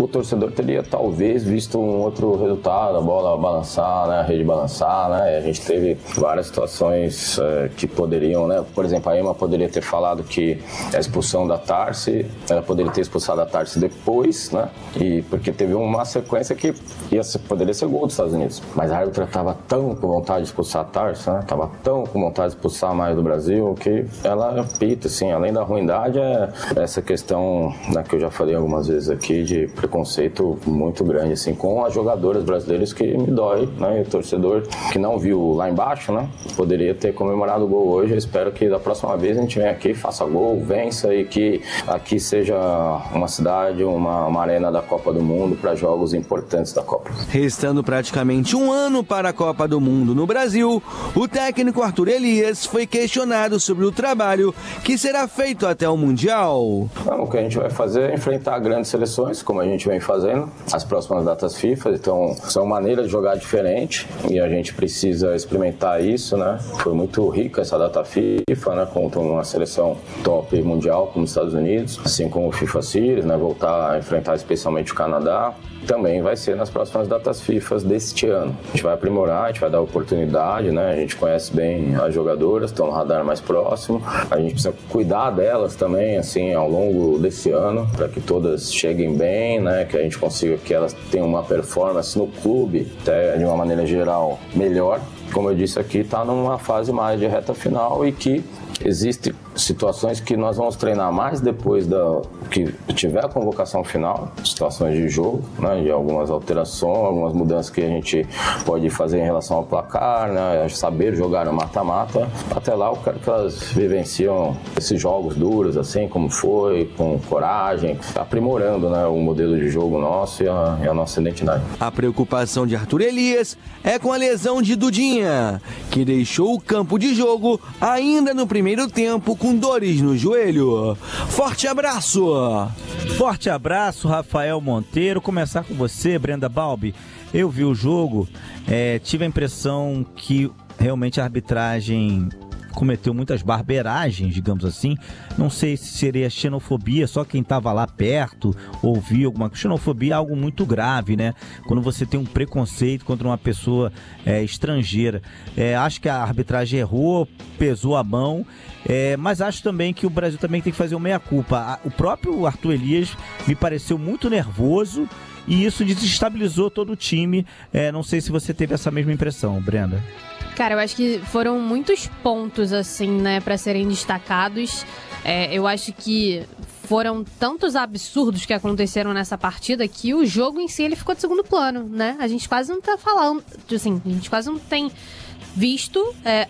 o torcedor teria talvez visto um outro resultado, a bola balançar, né, a rede balançar, né? A gente teve várias situações que poderiam, né? Por exemplo, a EMA poderia ter falado que a expulsão da Tarsi, ela poderia ter expulsado a Tarsi depois, né? E porque teve uma sequência que poderia ser gol dos Estados Unidos. Mas a árbitra estava tão com vontade de expulsar a Tarsi, né? Tava tão com vontade de expulsar mais do Brasil que ela pita, assim, além da ruindade, essa questão, né, que eu já falei algumas vezes aqui, de preconceito muito grande, assim, com as jogadoras brasileiras, que me dói, né? E o torcedor que não viu lá embaixo, né? Poderia ter comemorado o gol hoje. Eu espero que da próxima vez a gente venha aqui, faça gol, vença e que aqui seja uma cidade, uma arena da Copa do Mundo para jogos importantes da Copa. Restando praticamente um ano para a Copa do Mundo no Brasil, o técnico Arthur Elias foi questionado sobre o trabalho que será feito até o Mundial. O que a gente vai fazer é enfrentar grandes seleções, como a gente vem fazendo, as próximas datas FIFA. Então, são maneiras de jogar diferente e a gente precisa experimentar isso, né? Foi muito rica essa data FIFA, né? Contra uma seleção top mundial como os Estados Unidos, assim como o FIFA Series, né? Voltar a enfrentar especialmente o Canadá. Também vai ser nas próximas datas FIFA deste ano. A gente vai aprimorar, a gente vai dar oportunidade, né? A gente conhece bem as jogadoras, estão no radar mais próximo. A gente precisa cuidar delas também, assim, ao longo desse ano, para que todas cheguem bem, né? Que a gente consiga que elas tenham uma performance no clube, até de uma maneira geral, melhor. Como eu disse aqui, está numa fase mais de reta final e que existem situações que nós vamos treinar mais depois que tiver a convocação final, situações de jogo, né, de algumas alterações, algumas mudanças que a gente pode fazer em relação ao placar, né, saber jogar no mata-mata. Até lá eu quero que elas vivenciam esses jogos duros, assim como foi, com coragem, aprimorando, né, o modelo de jogo nosso e a nossa identidade. A preocupação de Arthur Elias é com a lesão de Dudinha, que deixou o campo de jogo ainda no primeiro tempo com dores no joelho. Forte abraço! Forte abraço, Rafael Monteiro. Começar com você, Brenda Balbi. Eu vi o jogo, tive a impressão que realmente a arbitragem cometeu muitas barberagens, digamos assim. Não sei se seria xenofobia, só quem estava lá perto ouviu alguma xenofobia, algo muito grave, né? Quando você tem um preconceito contra uma pessoa estrangeira. Acho que a arbitragem errou, pesou a mão, mas acho também que o Brasil também tem que fazer uma meia-culpa. O próprio Arthur Elias me pareceu muito nervoso e isso desestabilizou todo o time. Não sei se você teve essa mesma impressão, Brenda. Cara, eu acho que foram muitos pontos, assim, né, pra serem destacados. Eu acho que foram tantos absurdos que aconteceram nessa partida que o jogo em si, ele ficou de segundo plano, né? A gente quase não tá falando, assim, a gente quase não tem visto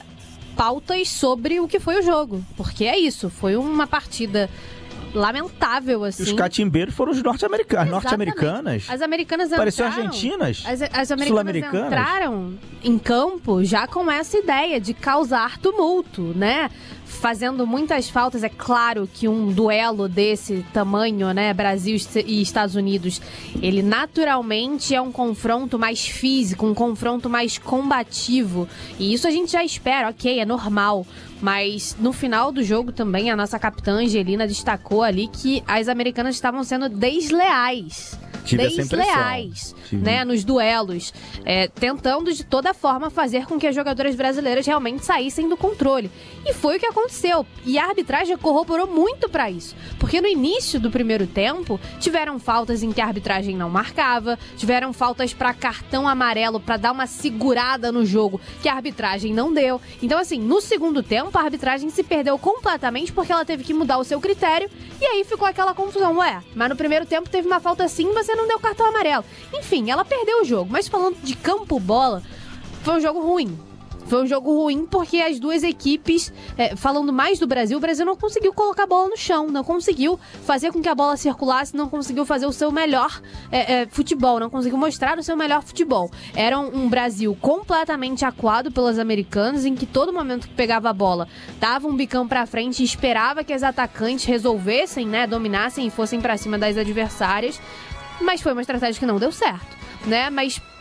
pautas sobre o que foi o jogo. Porque é isso, foi uma partida lamentável, assim. E os catimbeiros foram os norte-americanas. As americanas entraram... Pareceu argentinas. As americanas entraram em campo já com essa ideia de causar tumulto, né? Fazendo muitas faltas. É claro que um duelo desse tamanho, né, Brasil e Estados Unidos, ele naturalmente é um confronto mais físico, um confronto mais combativo. E isso a gente já espera, ok, é normal. Mas no final do jogo também, a nossa capitã Angelina destacou ali que as americanas estavam sendo desleais. Tive essa impressão. Né, nos duelos, tentando de toda forma fazer com que as jogadoras brasileiras realmente saíssem do controle. E foi o que aconteceu. E a arbitragem corroborou muito para isso. Porque no início do primeiro tempo, tiveram faltas em que a arbitragem não marcava, tiveram faltas para cartão amarelo para dar uma segurada no jogo que a arbitragem não deu. Então, assim, no segundo tempo, a arbitragem se perdeu completamente porque ela teve que mudar o seu critério e aí ficou aquela confusão. Mas no primeiro tempo teve uma falta sim, você não deu cartão amarelo. Enfim, ela perdeu o jogo. Mas falando de campo-bola, foi um jogo ruim. Foi um jogo ruim porque as duas equipes, falando mais do Brasil, o Brasil não conseguiu colocar a bola no chão, não conseguiu fazer com que a bola circulasse, não conseguiu fazer o seu melhor futebol, não conseguiu mostrar o seu melhor futebol. Era um Brasil completamente acuado pelas americanas, em que todo momento que pegava a bola, dava um bicão pra frente e esperava que as atacantes resolvessem, né, dominassem e fossem pra cima das adversárias. Mas foi uma estratégia que não deu certo, né? Mas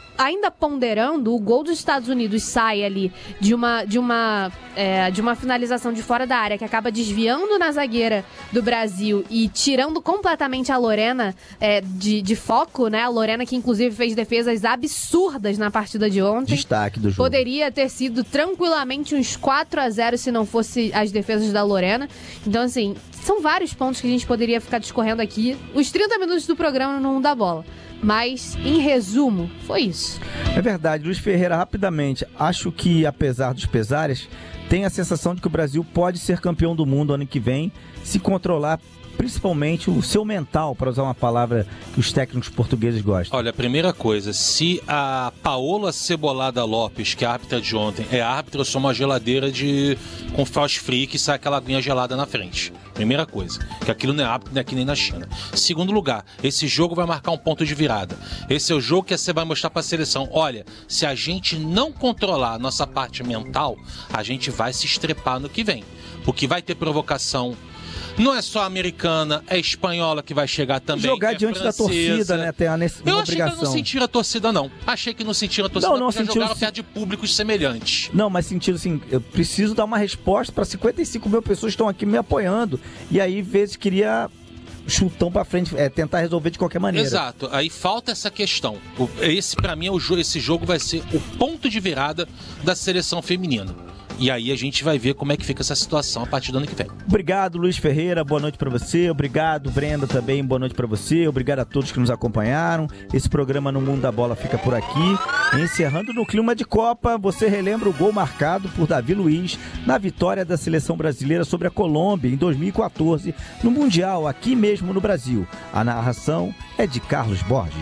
ainda ponderando, o gol dos Estados Unidos sai ali de uma finalização de fora da área, que acaba desviando na zagueira do Brasil e tirando completamente a Lorena de foco, né? A Lorena, que inclusive fez defesas absurdas na partida de ontem. Destaque do jogo. Poderia ter sido tranquilamente uns 4-0 se não fosse as defesas da Lorena. Então, assim, são vários pontos que a gente poderia ficar discorrendo aqui. Os 30 minutos do programa não dá bola. Mas, em resumo, foi isso. É verdade, Luiz Ferreira, rapidamente, acho que, apesar dos pesares, tem a sensação de que o Brasil pode ser campeão do mundo ano que vem, se controlar principalmente o seu mental, para usar uma palavra que os técnicos portugueses gostam. Olha, a primeira coisa, se a Paola Cebolada Lopes, que é a árbitra de ontem, é árbitra, eu sou uma geladeira com frost free que sai aquela aguinha gelada na frente. Primeira coisa, que aquilo não é árbitro, não é que nem na China. Segundo lugar, esse jogo vai marcar um ponto de virada. Esse é o jogo que você vai mostrar para a seleção. Olha, se a gente não controlar a nossa parte mental, a gente vai se estrepar no que vem. Porque vai ter provocação. Não é só americana, é espanhola que vai chegar também. Jogar diante da torcida, né? Tem uma obrigação. Eu achei que não sentiram a torcida, não. Achei que não sentiram a torcida, porque já jogaram perto de públicos semelhantes. Não, mas sentiram assim, eu preciso dar uma resposta para 55 mil pessoas que estão aqui me apoiando. E aí, vezes, queria chutão pra frente, tentar resolver de qualquer maneira. Exato, aí falta essa questão. Esse, pra mim, esse jogo vai ser o ponto de virada da seleção feminina. E aí a gente vai ver como é que fica essa situação a partir do ano que vem. Obrigado, Luiz Ferreira, boa noite pra você. Obrigado, Brenda, também, boa noite pra você. Obrigado a todos que nos acompanharam. Esse programa No Mundo da Bola fica por aqui. Encerrando no clima de Copa, você relembra o gol marcado por Davi Luiz na vitória da seleção brasileira sobre a Colômbia em 2014, no Mundial, aqui mesmo no Brasil. A narração é de Carlos Borges.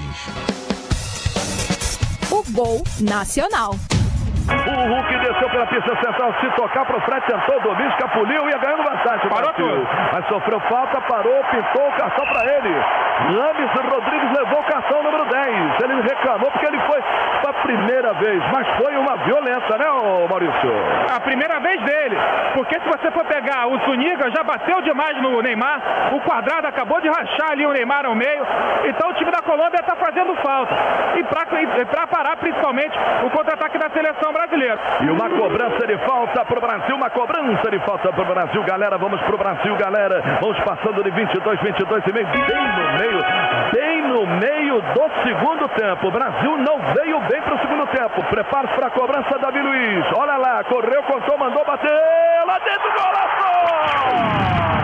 O gol nacional. O Hulk desceu pela pista central, se tocar para o Fred, tentou o domínio, escapuliu, ia ganhando vantagem. Parou tudo. Mas sofreu falta, parou, pintou o cartão para ele. Rames Rodrigues levou o cartão número 10. Ele reclamou porque ele foi a primeira vez, mas foi uma violenta, né, Maurício? A primeira vez dele, porque se você for pegar o Zuniga, já bateu demais no Neymar, o Quadrado acabou de rachar ali o Neymar ao meio, então o time da Colômbia está fazendo falta. E para parar principalmente o contra-ataque da seleção brasileira. E uma cobrança de falta pro Brasil, galera, vamos pro Brasil, galera. Vamos passando de 22 e meio, bem no meio do segundo tempo. O Brasil não veio bem pro segundo tempo. Prepara-se para a cobrança, Davi Luiz. Olha lá, correu, contou, mandou bater lá dentro, golaço!